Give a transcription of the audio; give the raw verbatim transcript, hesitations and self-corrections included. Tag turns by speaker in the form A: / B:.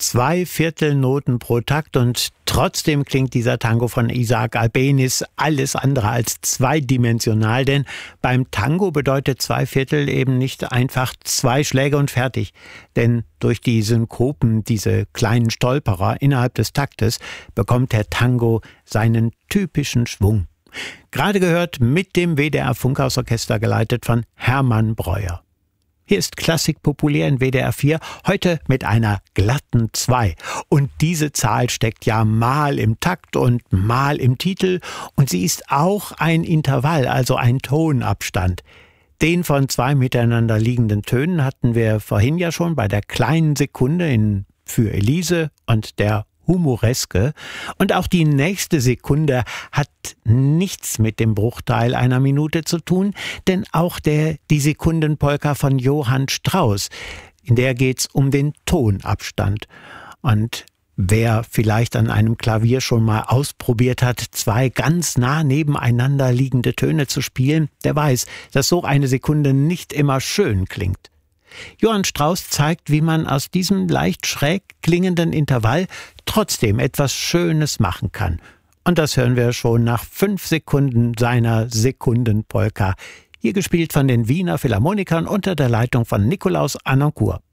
A: Zwei Viertelnoten pro Takt und trotzdem klingt dieser Tango von Isaac Albéniz alles andere als zweidimensional, denn beim Tango bedeutet zwei Viertel eben nicht einfach zwei Schläge und fertig, denn durch die Synkopen, diese kleinen Stolperer innerhalb des Taktes, bekommt der Tango seinen typischen Schwung. Gerade gehört mit dem W D R Funkhausorchester geleitet von Hermann Breuer. Hier ist Klassik populär in W D R vier, heute mit einer glatten zwei. Und diese Zahl steckt ja mal im Takt und mal im Titel und sie ist auch ein Intervall, also ein Tonabstand. Den von zwei miteinander liegenden Tönen hatten wir vorhin ja schon bei der kleinen Sekunde in Für Elise und der Humoreske. Und auch die nächste Sekunde hat nichts mit dem Bruchteil einer Minute zu tun, denn auch der die Sekundenpolka von Johann Strauss, in der geht's um den Tonabstand. Und wer vielleicht an einem Klavier schon mal ausprobiert hat, zwei ganz nah nebeneinander liegende Töne zu spielen, der weiß, dass so eine Sekunde nicht immer schön klingt. Johann Strauss zeigt, wie man aus diesem leicht schräg klingenden Intervall trotzdem etwas Schönes machen kann. Und das hören wir schon nach fünf Sekunden seiner Sekundenpolka. Hier gespielt von den Wiener Philharmonikern unter der Leitung von Nikolaus Harnoncourt.